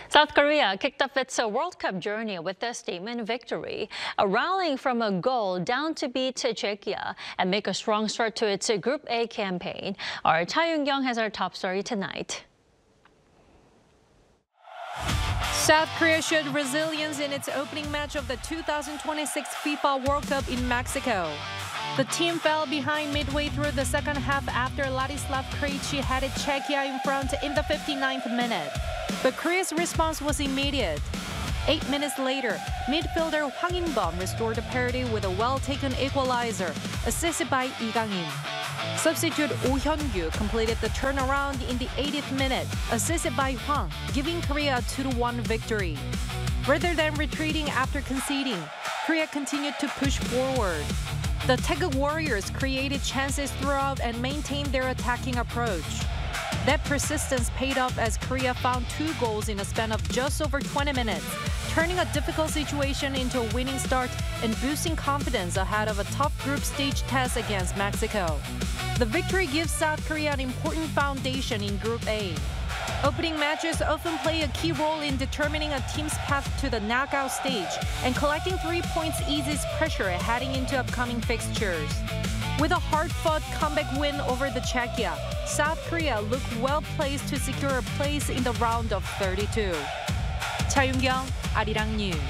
South Korea kicked off its World Cup journey with a statement victory, rallying from a goal down to beat Czechia and make a strong start to its Group A campaign. Our Cha Young has our top story tonight. South Korea showed resilience in its opening match of the 2026 FIFA World Cup in Mexico. The team fell behind midway through the second half after Ladislav Krejci headed Czechia in front in the 59th minute. But Korea's response was immediate. 8 minutes later, midfielder Hwang In-beom restored the parity with a well-taken equalizer, assisted by Lee Kang-in. Substitute Oh Hyun-gyu completed the turnaround in the 80th minute, assisted by Hwang, giving Korea a 2-1 victory. Rather than retreating after conceding, Korea continued to push forward. The Taeguk Warriors created chances throughout and maintained their attacking approach. That persistence paid off as Korea found 2 goals in a span of just over 20 minutes, turning a difficult situation into a winning start and boosting confidence ahead of a tough group stage test against Mexico. The victory gives South Korea an important foundation in Group A. Opening matches often play a key role in determining a team's path to the knockout stage, and collecting 3 points eases pressure heading into upcoming fixtures. With a hard-fought comeback win over the Czechia, South Korea looked well-placed to secure a place in the round of 32. Cha Young, Arirang News.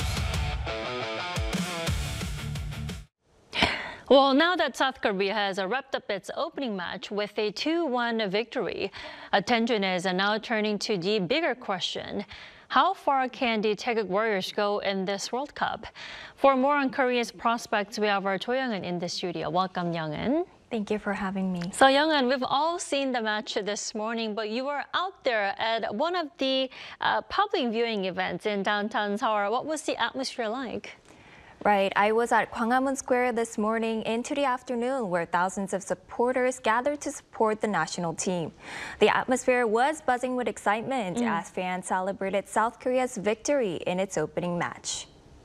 Well, now that South Korea has wrapped up its opening match with a 2-1 victory, attention is now turning to the bigger question. How far can the Taeguk Warriors go in this World Cup? For more on Korea's prospects, we have our Cho Young-eun in the studio. Welcome, Young-eun. Thank you for having me. So, Young-eun, we've all seen the match this morning, but you were out there at one of the public viewing events in downtown Seoul. What was the atmosphere like? Right, I was at Gwanghwamun Square this morning into the afternoon where thousands of supporters gathered to support the national team. The atmosphere was buzzing with excitement as fans celebrated South Korea's victory in its opening match.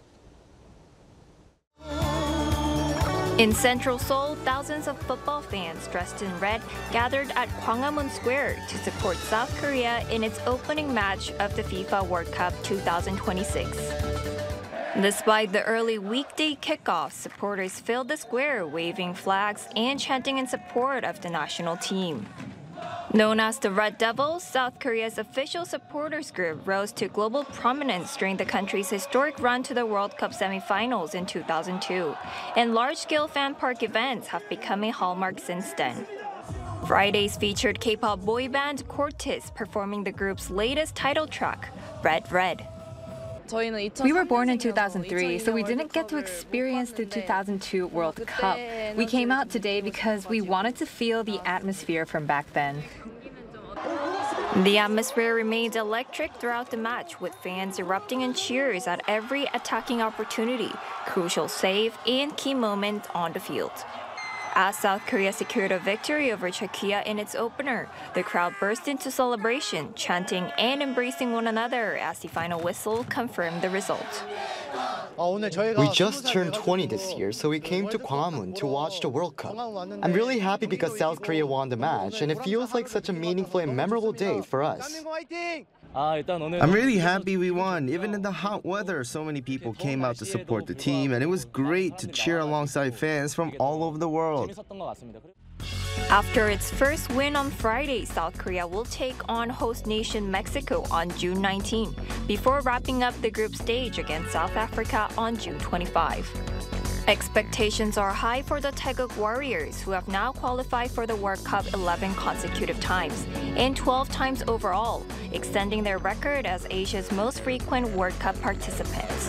In central Seoul, thousands of football fans dressed in red gathered at Gwanghwamun Square to support South Korea in its opening match of the FIFA World Cup 2026. Despite the early weekday kickoff, supporters filled the square waving flags and chanting in support of the national team. Known as the Red Devils, South Korea's official supporters group rose to global prominence during the country's historic run to the World Cup semifinals in 2002, and large-scale fan park events have become a hallmark since then. Fridays featured K-pop boy band Cortis performing the group's latest title track, Red Red. We were born in 2003, so we didn't get to experience the 2002 World Cup. We came out today because we wanted to feel the atmosphere from back then. The atmosphere remained electric throughout the match, with fans erupting in cheers at every attacking opportunity, crucial save, and key moment on the field. As South Korea secured a victory over Czechia in its opener, the crowd burst into celebration, chanting and embracing one another as the final whistle confirmed the result. We just turned 20 this year, so we came to Gwanghwamun to watch the World Cup. I'm really happy because South Korea won the match, and it feels like such a meaningful and memorable day for us. I'm really happy we won. Even in the hot weather, so many people came out to support the team, and it was great to cheer alongside fans from all over the world. After its first win on Friday, South Korea will take on host nation Mexico on June 19, before wrapping up the group stage against South Africa on June 25. Expectations are high for the Taeguk Warriors, who have now qualified for the World Cup 11 consecutive times and 12 times overall, extending their record as Asia's most frequent World Cup participants.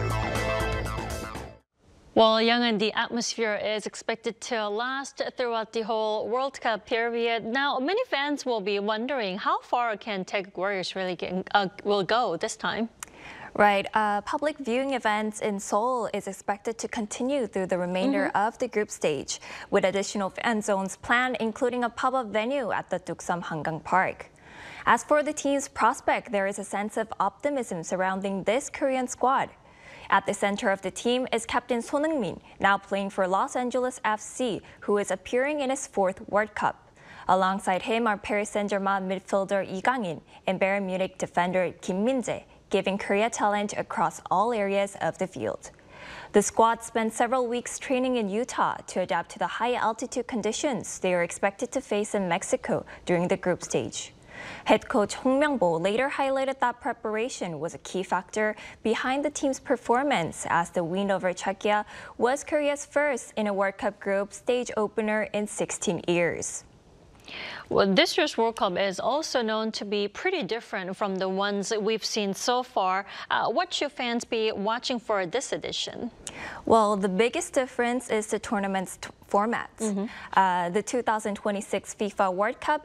Well, Young-eun, the atmosphere is expected to last throughout the whole World Cup period. Now, many fans will be wondering how far can Taeguk Warriors really will go this time? Right. Public viewing events in Seoul is expected to continue through the remainder of the group stage, with additional fan zones planned, including a pop-up venue at the Duksam Hangang Park. As for the team's prospect, there is a sense of optimism surrounding this Korean squad. At the center of the team is Captain Son Heung-min, now playing for Los Angeles FC, who is appearing in his 4th World Cup. Alongside him are Paris Saint-Germain midfielder Lee Kang-in and Bayern Munich defender Kim Min-jae, giving Korea talent across all areas of the field. The squad spent several weeks training in Utah to adapt to the high-altitude conditions they are expected to face in Mexico during the group stage. Head coach Hong Myung-bo later highlighted that preparation was a key factor behind the team's performance, as the win over Czechia was Korea's first in a World Cup group stage opener in 16 years. Well, this year's World Cup is also known to be pretty different from the ones we've seen so far. What should fans be watching for this edition? Well, the biggest difference is the tournament's format. The 2026 FIFA World Cup